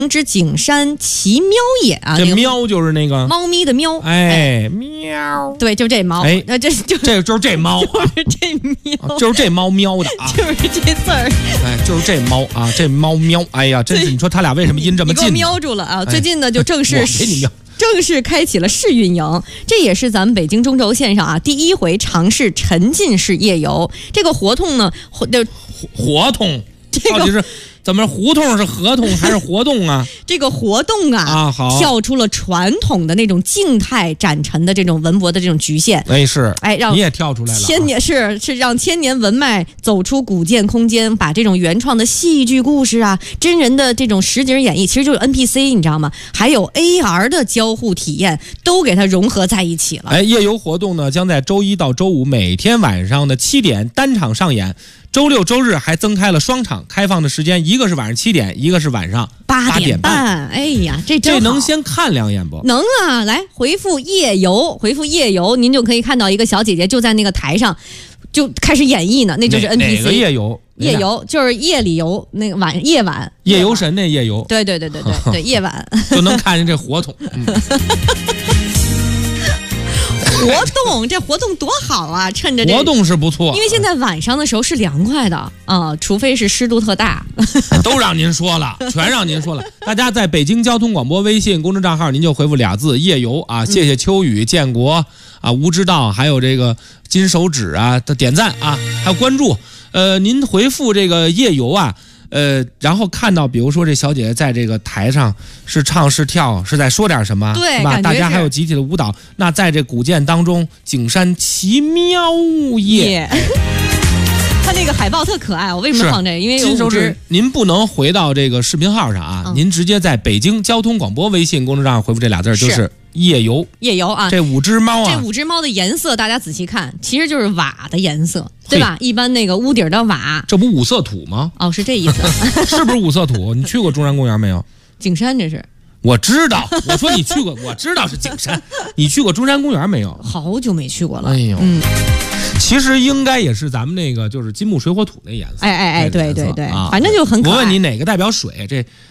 之景山奇喵也啊， 这喵就是那个猫咪的喵， 哎，喵， 对，就这猫， 哎， 就是这猫， 就是这喵， 就是这猫喵的啊， 就是这字儿， 哎，就是这猫啊，这猫喵，哎呀，真是你说他俩为什么音这么近？ 你给我瞄住了啊！最近呢，就正式开启了试运营，这也是咱们北京中轴线上啊第一回尝试沉浸式夜游。这个活动呢， 活动，到底是怎么胡同是合同还是活动啊？ 这个活动啊， 好， 跳出了传统的那种静态展陈的这种文博的这种局限。 哎，是， 哎，让你也跳出来了。 千年是让千年文脉走出古建空间，把这种原创的戏剧故事啊、真人的这种实景演绎，其实就是 NPC， 你知道吗？还有 AR 的交互体验，都给它融合在一起了。 哎，夜游活动呢，将在周一到周五每天晚上的7点单场上演。周六周日还增开了双场，开放的时间一个是晚上7点，一个是晚上8点半。 哎呀，这能先看2眼不？ 能啊！来回复夜游，您就可以看到一个小姐姐就在那个台上就开始演绎呢，那就是 NPC。 哪个夜游？ 夜游就是夜里游，那个夜晚。 夜游神那夜游。 对，夜晚就能看见这活动。 这活动多好啊！趁着这活动是不错， 因为现在晚上的时候是凉快的啊，除非是湿度特大。 都让您说了，全让您说了。大家在北京交通广播微信公众账号，您就回复俩字“夜游”啊，谢谢秋雨、建国啊、吴知道，还有这个金手指啊的点赞啊，还有关注。您回复这个“夜游”啊。然后看到，比如说这小姐姐在这个台上是唱是跳，是在说点什么， 对， 是吧？大家还有集体的舞蹈。那在这古建当中，景山奇妙夜， 它那个海报特可爱。我为什么放这个？因为有5只。 您不能回到这个视频号上啊，您直接在北京交通广播微信公众账号回复这俩字，就是夜游。夜游啊， 这5只猫啊， 这5只猫的颜色大家仔细看，其实就是瓦的颜色。对吧？一般那个屋顶的瓦， 这不5色土吗？ 哦，是这意思。 是不是5色土？你去过中山公园没有？ 景山这是。 我知道，我说你去过，我知道是景山。你去过中山公园没有？ 好久没去过了。 哎呦，其实应该也是咱们那个就是金木水火土那颜色。 哎，对， 啊， 反正就很可爱。 我问你哪个代表水？这